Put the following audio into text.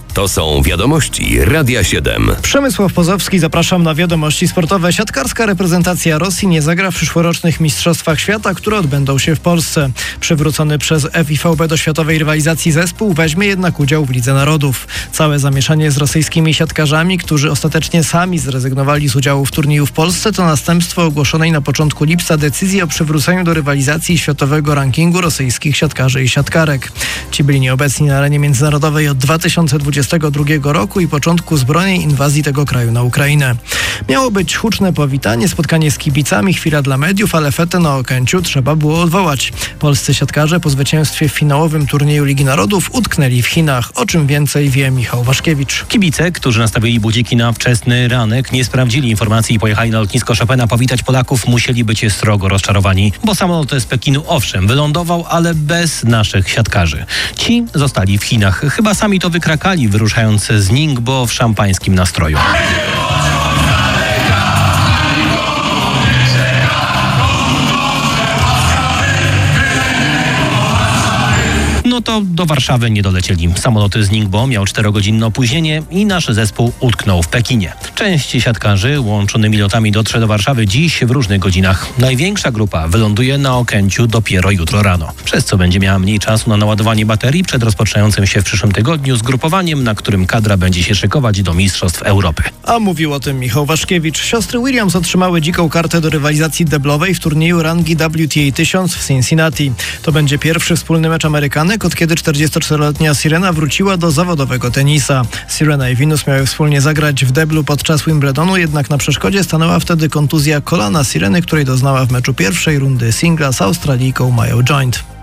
To są wiadomości Radia 7. Przemysław Pozowski, zapraszam na wiadomości sportowe. Siatkarska reprezentacja Rosji nie zagra w przyszłorocznych Mistrzostwach Świata, które odbędą się w Polsce. Przywrócony przez FIVB do światowej rywalizacji zespół weźmie jednak udział w Lidze Narodów. Całe zamieszanie z rosyjskimi siatkarzami, którzy ostatecznie sami zrezygnowali z udziału w turnieju w Polsce, to następstwo ogłoszonej na początku lipca decyzji o przywróceniu do rywalizacji światowego rankingu rosyjskich siatkarzy i siatkarek. Ci byli nieobecni na arenie międzynarodowej od 2022 roku i początku zbrojnej inwazji tego kraju na Ukrainę. Miało być huczne powitanie, spotkanie z kibicami, chwila dla mediów, ale fetę na Okęciu trzeba było odwołać. Polscy siatkarze po zwycięstwie w finałowym turnieju Ligi Narodów utknęli w Chinach. O czym więcej wie Michał Waszkiewicz. Kibice, którzy nastawili budziki na wczesny ranek, nie sprawdzili informacji i pojechali na lotnisko Chopina powitać Polaków, musieli być srogo rozczarowani, bo samolot z Pekinu owszem wylądował, ale bez naszych siatkarzy. Ci zostali w Chinach. Chyba sami to wykrakali, wyruszając z Ningbo w szampańskim nastroju. No to do Warszawy nie dolecieli. Samolot z Ningbo miał 4-godzinne opóźnienie i nasz zespół utknął w Pekinie. Część siatkarzy łączonymi lotami dotrze do Warszawy dziś w różnych godzinach. Największa grupa wyląduje na Okęciu dopiero jutro rano, przez co będzie miała mniej czasu na naładowanie baterii przed rozpoczynającym się w przyszłym tygodniu zgrupowaniem, na którym kadra będzie się szykować do Mistrzostw Europy. A mówił o tym Michał Waszkiewicz. Siostry Williams otrzymały dziką kartę do rywalizacji deblowej w turnieju rangi WTA 1000 w Cincinnati. To będzie pierwszy wspólny mecz Amerykanek, od kiedy 44-letnia Serena wróciła do zawodowego tenisa. Serena i Venus miały wspólnie zagrać w deblu podczas Wimbledonu, jednak na przeszkodzie stanęła wtedy kontuzja kolana Sereny, której doznała w meczu pierwszej rundy singla z Australijką Mają Joint.